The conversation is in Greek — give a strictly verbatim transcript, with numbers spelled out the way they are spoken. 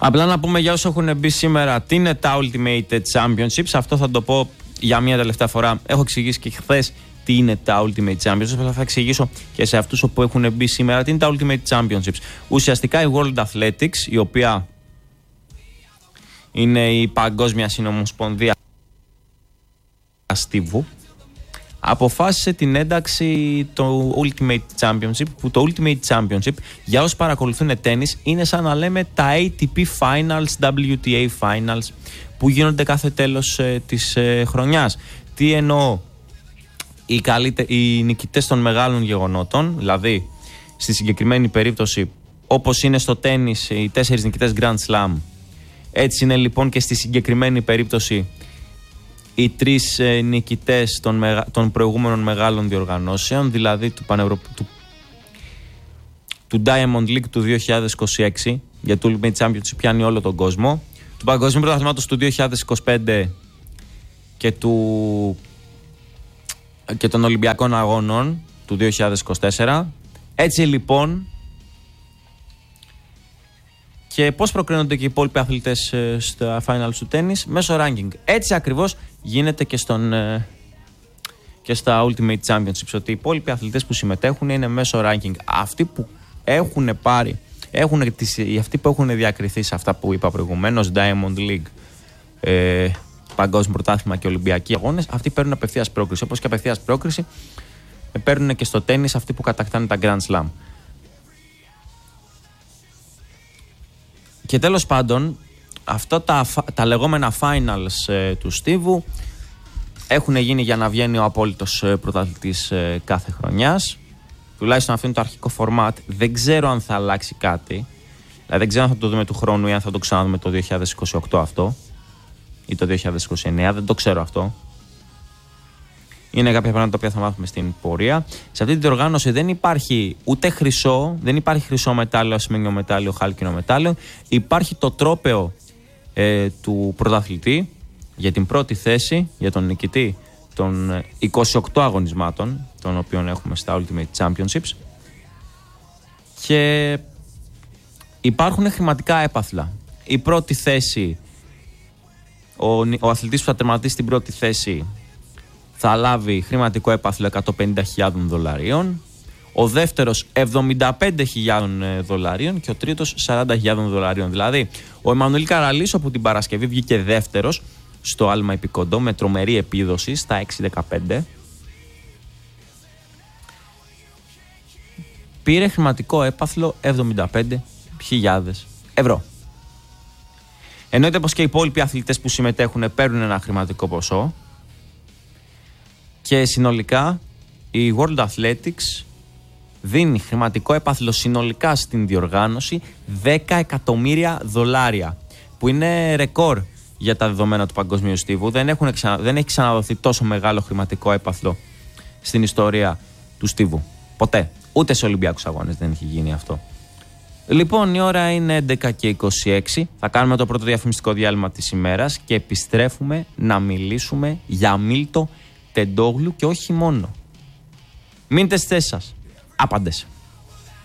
Απλά να πούμε για όσους έχουν μπει σήμερα τι είναι τα Ultimate Championships. Αυτό θα το πω για μια τελευταία φορά. Έχω εξηγήσει και χθες τι είναι τα Ultimate Championships, αλλά θα εξηγήσω και σε αυτούς που έχουν μπει σήμερα τι είναι τα Ultimate Championships. Ουσιαστικά η World Athletics, η οποία είναι η Παγκόσμια Συνομοσπονδία Στίβου, αποφάσισε την ένταξη του Ultimate Championship, που το Ultimate Championship για όσοι παρακολουθούν τένις είναι σαν να λέμε τα έι τι πι Finals, ντάμπλιου τι έι Finals που γίνονται κάθε τέλος ε, της ε, χρονιάς. Τι εννοώ? Οι, καλύτε, οι νικητές των μεγάλων γεγονότων, δηλαδή στη συγκεκριμένη περίπτωση όπως είναι στο τένις οι τέσσερις νικητές Grand Slam, έτσι είναι λοιπόν και στη συγκεκριμένη περίπτωση οι τρεις ε, νικητές των, μεγα, των προηγούμενων μεγάλων διοργανώσεων, δηλαδή του, Πανευρω... του, του Diamond League του δύο χιλιάδες είκοσι έξι, για το Ultimate Championship πιάνει όλο τον κόσμο, του Παγκοσμίου Πρωταθλήματος του δύο χιλιάδες είκοσι πέντε και, του... και των Ολυμπιακών Αγώνων του δύο χιλιάδες είκοσι τέσσερα. Έτσι λοιπόν, και πώς προκρίνονται και οι υπόλοιποι αθλητές ε, στα finals του τένις? Μέσω ranking. Έτσι ακριβώς γίνεται και, στον, ε, και στα Ultimate Championships, ότι οι υπόλοιποι αθλητές που συμμετέχουν είναι μέσω ranking. Αυτοί που έχουν πάρει, έχουν, τις, αυτοί που έχουν διακριθεί σε αυτά που είπα προηγουμένως, Diamond League, ε, Παγκόσμιο Πρωτάθλημα και Ολυμπιακοί Αγώνες, αυτοί παίρνουν απευθείας πρόκριση. Όπως και απευθείας πρόκριση ε, παίρνουν και στο τένις αυτοί που κατακτάνε τα Grand Slam. Και τέλος πάντων, αυτά τα, τα λεγόμενα finals ε, του Στίβου έχουν γίνει για να βγαίνει ο απόλυτος ε, πρωταθλητής ε, κάθε χρονιάς. Τουλάχιστον αυτό είναι το αρχικό format. Δεν ξέρω αν θα αλλάξει κάτι. Δηλαδή δεν ξέρω αν θα το δούμε του χρόνου ή αν θα το ξαναδούμε το δύο χιλιάδες είκοσι οκτώ αυτό ή το δύο χιλιάδες είκοσι εννέα. Δεν το ξέρω αυτό. Είναι κάποια πράγματα τα οποία θα μάθουμε στην πορεία. Σε αυτή την διοργάνωση δεν υπάρχει ούτε χρυσό, δεν υπάρχει χρυσό μετάλλιο, ασημένιο μετάλλιο, χάλκινο μετάλλιο. Υπάρχει το τρόπαιο ε, του πρωταθλητή για την πρώτη θέση, για τον νικητή των είκοσι οκτώ αγωνισμάτων, των οποίων έχουμε στα Ultimate Championships. Και υπάρχουν χρηματικά έπαθλα. Η πρώτη θέση, ο, ο αθλητής που θα τερματίσει στην πρώτη θέση θα λάβει χρηματικό έπαθλο εκατόν πενήντα χιλιάδες δολαρίων, ο δεύτερος εβδομήντα πέντε χιλιάδες δολαρίων και ο τρίτος σαράντα χιλιάδες δολαρίων. Δηλαδή, ο Εμμανουήλ Καραλίσο που την Παρασκευή βγήκε δεύτερος στο άλμα επικοντό με τρομερή επίδοση στα έξι δεκαπέντε, πήρε χρηματικό έπαθλο εβδομήντα πέντε χιλιάδες ευρώ. Εννοείται πως και οι υπόλοιποι αθλητές που συμμετέχουν παίρνουν ένα χρηματικό ποσό. Και συνολικά η World Athletics δίνει χρηματικό έπαθλο συνολικά στην διοργάνωση δέκα εκατομμύρια δολάρια, που είναι ρεκόρ για τα δεδομένα του Παγκοσμίου Στίβου. Δεν, έχουν ξανα, δεν έχει ξαναδοθεί τόσο μεγάλο χρηματικό έπαθλο στην ιστορία του Στίβου. Ποτέ. Ούτε σε Ολυμπιακούς Αγώνες δεν έχει γίνει αυτό. Λοιπόν, η ώρα είναι έντεκα και είκοσι έξι. Θα κάνουμε το πρώτο διαφημιστικό διάλειμμα της ημέρας και επιστρέφουμε να μιλήσουμε για Μίλτο Τεντόγλου και όχι μόνο. Μείνετε στις θέσεις σας. Άπαντες.